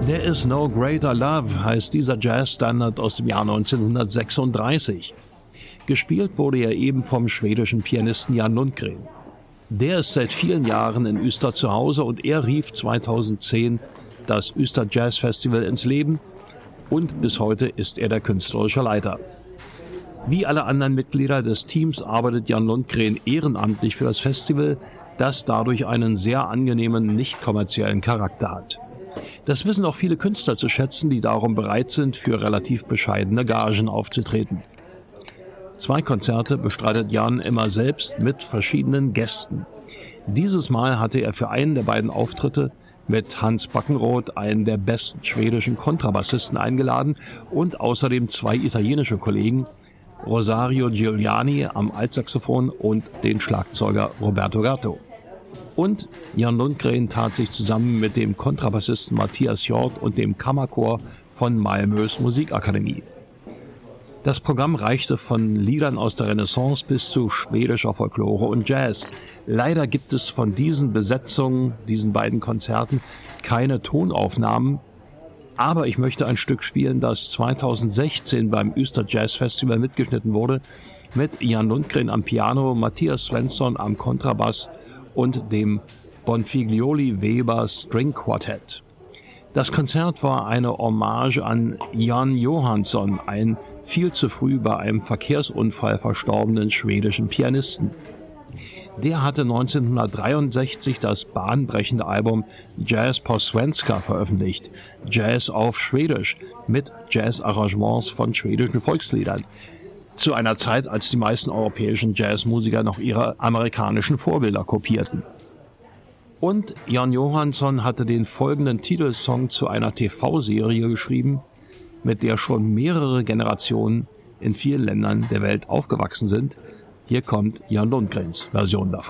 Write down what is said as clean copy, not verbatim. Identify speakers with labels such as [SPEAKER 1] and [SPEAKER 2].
[SPEAKER 1] There is no greater love heißt dieser Jazzstandard aus dem Jahr 1936. Gespielt wurde er eben vom schwedischen Pianisten Jan Lundgren. Der ist seit vielen Jahren in Ystad zu Hause und er rief 2010 das Ystad Jazz Festival ins Leben und bis heute ist er der künstlerische Leiter. Wie alle anderen Mitglieder des Teams arbeitet Jan Lundgren ehrenamtlich für das Festival, das dadurch einen sehr angenehmen, nicht kommerziellen Charakter hat. Das wissen auch viele Künstler zu schätzen, die darum bereit sind, für relativ bescheidene Gagen aufzutreten. 2 Konzerte bestreitet Jan immer selbst mit verschiedenen Gästen. Dieses Mal hatte er für einen der beiden Auftritte mit Hans Backenroth, einen der besten schwedischen Kontrabassisten, eingeladen und außerdem 2 italienische Kollegen, Rosario Giuliani am Altsaxophon und den Schlagzeuger Roberto Gatto. Und Jan Lundgren tat sich zusammen mit dem Kontrabassisten Matthias Hjort und dem Kammerchor von Malmös Musikakademie. Das Programm reichte von Liedern aus der Renaissance bis zu schwedischer Folklore und Jazz. Leider gibt es von diesen Besetzungen, diesen beiden Konzerten, keine Tonaufnahmen. Aber ich möchte ein Stück spielen, das 2016 beim Ystad Jazz Festival mitgeschnitten wurde, mit Jan Lundgren am Piano, Matthias Svensson am Kontrabass und dem Bonfiglioli Weber String Quartett. Das Konzert war eine Hommage an Jan Johansson, ein viel zu früh bei einem Verkehrsunfall verstorbenen schwedischen Pianisten. Der hatte 1963 das bahnbrechende Album Jazz på svenska veröffentlicht, Jazz auf Schwedisch, mit Jazzarrangements von schwedischen Volksliedern, zu einer Zeit, als die meisten europäischen Jazzmusiker noch ihre amerikanischen Vorbilder kopierten. Und Jan Johansson hatte den folgenden Titelsong zu einer TV-Serie geschrieben, mit der schon mehrere Generationen in vielen Ländern der Welt aufgewachsen sind. Hier kommt Jan Lundgrens Version davon.